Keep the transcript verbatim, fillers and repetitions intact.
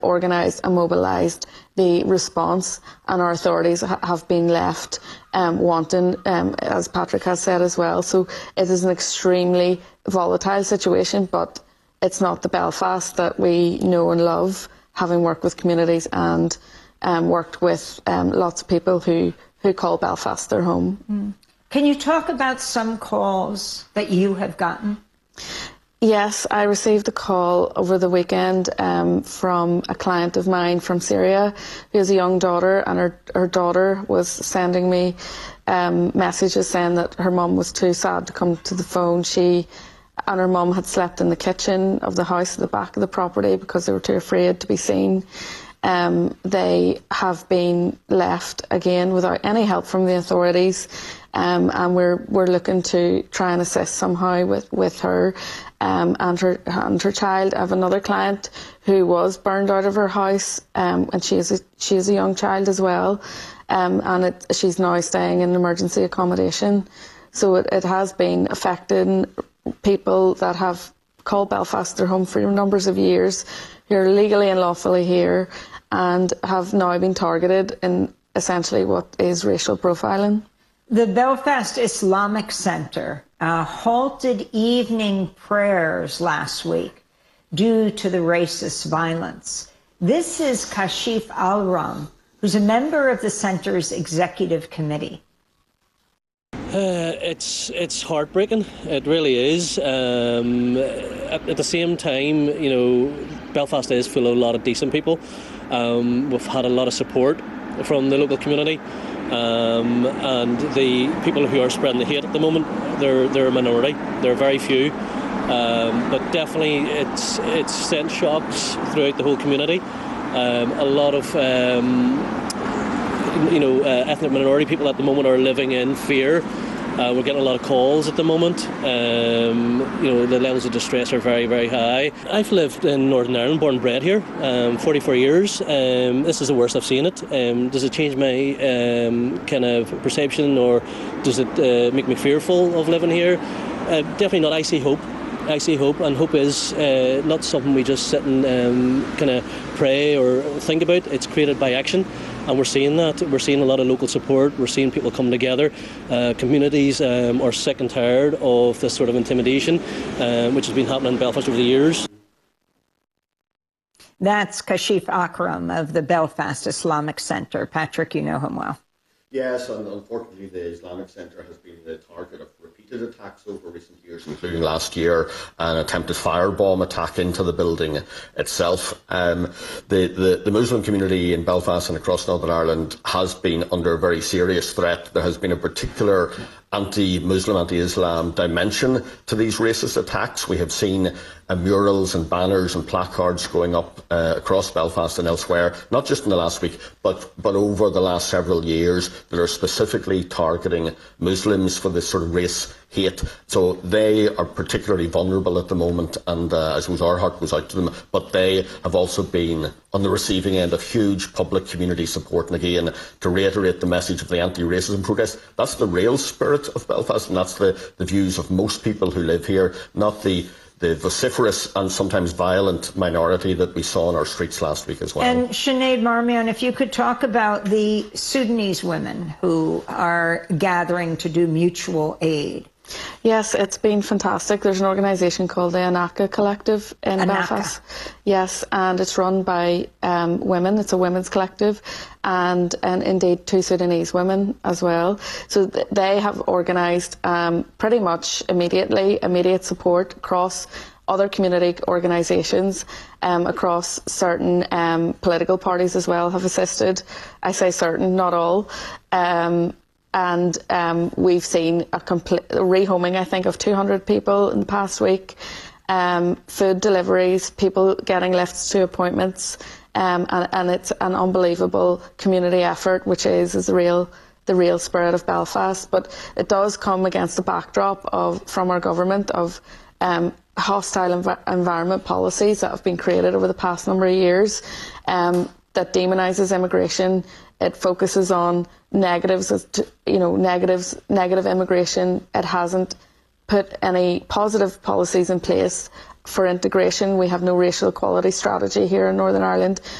organised and mobilised the response, and our authorities ha have been left um, wanting, um, as Patrick has said as well. So it is an extremely volatile situation, but it's not the Belfast that we know and love, having worked with communities and um, worked with um, lots of people who, who call Belfast their home. Mm. Can you talk about some calls that you have gotten? Yes, I received a call over the weekend um, from a client of mine from Syria who has a young daughter, and her, her daughter was sending me um, messages saying that her mum was too sad to come to the phone. She and her mum had slept in the kitchen of the house at the back of the property because they were too afraid to be seen. Um, they have been left again without any help from the authorities, um, and we're we're looking to try and assist somehow with with her um, and her and her child. I have another client who was burned out of her house, um, and she is a, she is a young child as well, um, and it, she's now staying in emergency accommodation. So it, it has been affecting people that have called Belfast their home for numbers of years, who are legally and lawfully here, and have now been targeted in essentially what is racial profiling. The Belfast Islamic Centre uh, halted evening prayers last week due to the racist violence. This is Kashif Al-Ram, who's a member of the centre's executive committee. Uh, it's it's heartbreaking. It really is. Um, at, at the same time, you know, Belfast is full of a lot of decent people. Um, we've had a lot of support from the local community, um, and the people who are spreading the hate at the moment, they're they're a minority. They're very few, um, but definitely it's it's sent shocks throughout the whole community. Um, a lot of um, you know uh, ethnic minority people at the moment are living in fear. Uh, we're getting a lot of calls at the moment. Um, you know, the levels of distress are very, very high. I've lived in Northern Ireland, born and bred here, um, forty-four years. Um, this is the worst I've seen it. Um, does it change my um, kind of perception, or does it uh, make me fearful of living here? Uh, definitely not. I see hope. I see hope, and hope is uh, not something we just sit and um, kind of pray or think about. It's created by action. And we're seeing that. We're seeing a lot of local support. We're seeing people come together. Uh, communities um, are sick and tired of this sort of intimidation, um, which has been happening in Belfast over the years. That's Kashif Akram of the Belfast Islamic Centre. Patrick, you know him well. Yes, and unfortunately the Islamic Centre has been the target of repeated attacks over recent years, including last year, an attempted firebomb attack into the building itself. Um, the, the, the Muslim community in Belfast and across Northern Ireland has been under a very serious threat. There has been a particular anti-Muslim, anti-Islam dimension to these racist attacks. We have seen uh, murals and banners and placards going up uh, across Belfast and elsewhere, not just in the last week, but, but over the last several years, that are specifically targeting Muslims for this sort of race hate. So they are particularly vulnerable at the moment, and uh, I suppose our heart goes out to them, but they have also been on the receiving end of huge public community support. And again, to reiterate the message of the anti-racism protest, that's the real spirit of Belfast, and that's the, the views of most people who live here, not the the vociferous and sometimes violent minority that we saw in our streets last week as well. And Sinead Marmion, if you could talk about the Sudanese women who are gathering to do mutual aid. Yes, it's been fantastic. There's an organisation called the Anaka Collective in Anaka. Belfast. Yes, and it's run by um, women. It's a women's collective, and, and indeed two Sudanese women as well. So th they have organised um, pretty much immediately, immediate support across other community organisations, um, across certain um, political parties as well have assisted. I say certain, not all. Um, And um, we've seen a complete rehoming, I think, of two hundred people in the past week. Um, food deliveries, people getting lifts to appointments, um, and, and it's an unbelievable community effort, which is, is the real the real spirit of Belfast. But it does come against the backdrop of from our government of um, hostile env environment policies that have been created over the past number of years, um, that demonises immigration. It focuses on negatives, as to, you know, negatives, negative immigration. It hasn't put any positive policies in place for integration. We have no racial equality strategy here in Northern Ireland.